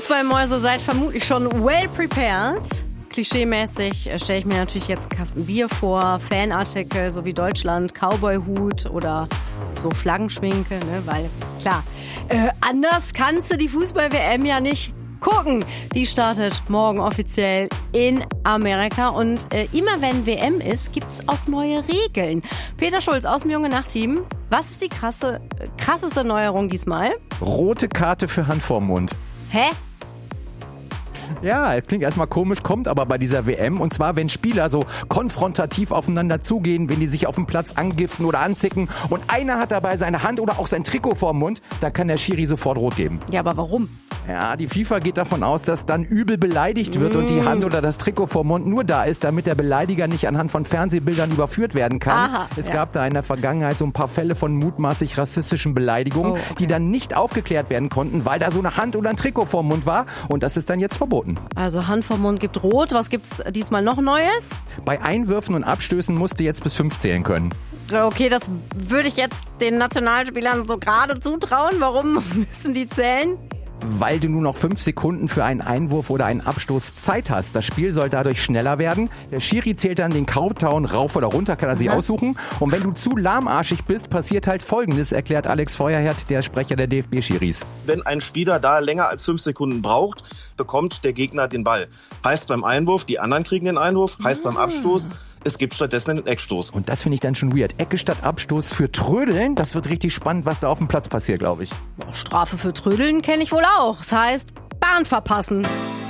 Fußballmäuse seid vermutlich schon well prepared. Klischeemäßig stelle ich mir natürlich jetzt einen Kasten Bier vor, Fanartikel, so wie Deutschland, Cowboy-Hut oder so Flaggenschminke, ne? Weil klar, anders kannst du die Fußball-WM ja nicht gucken. Die startet morgen offiziell in Amerika und immer wenn WM ist, gibt's auch neue Regeln. Peter Schulz aus dem Junge Nacht-Team, was ist die krasseste Neuerung diesmal? Rote Karte für Hand vorm Mund. Hä? Ja, klingt erstmal komisch, kommt aber bei dieser WM. Und zwar, wenn Spieler so konfrontativ aufeinander zugehen, wenn die sich auf dem Platz angiften oder anzicken und einer hat dabei seine Hand oder auch sein Trikot vorm Mund, dann kann der Schiri sofort rot geben. Ja, aber warum? Ja, die FIFA geht davon aus, dass dann übel beleidigt wird und die Hand oder das Trikot vorm Mund nur da ist, damit der Beleidiger nicht anhand von Fernsehbildern überführt werden kann. Aha, es gab da in der Vergangenheit so ein paar Fälle von mutmaßlich rassistischen Beleidigungen, die dann nicht aufgeklärt werden konnten, weil da so eine Hand oder ein Trikot vorm Mund war und das ist dann jetzt verboten. Also Hand vorm Mund gibt rot. Was gibt's diesmal noch Neues? Bei Einwürfen und Abstößen musst du jetzt bis 5 zählen können. Okay, das würde ich jetzt den Nationalspielern so gerade zutrauen. Warum müssen die zählen? Weil du nur noch 5 Sekunden für einen Einwurf oder einen Abstoß Zeit hast. Das Spiel soll dadurch schneller werden. Der Schiri zählt dann den Countdown rauf oder runter, kann er sich aussuchen. Und wenn du zu lahmarschig bist, passiert halt Folgendes, erklärt Alex Feuerherd, der Sprecher der DFB-Schiris. Wenn ein Spieler da länger als 5 Sekunden braucht, bekommt der Gegner den Ball. Heißt beim Einwurf, die anderen kriegen den Einwurf. Heißt beim Abstoß, es gibt stattdessen einen Eckstoß. Und das finde ich dann schon weird. Ecke statt Abstoß für Trödeln, das wird richtig spannend, was da auf dem Platz passiert, glaube ich. Strafe für Trödeln kenne ich wohl auch. Das heißt, Bahn verpassen.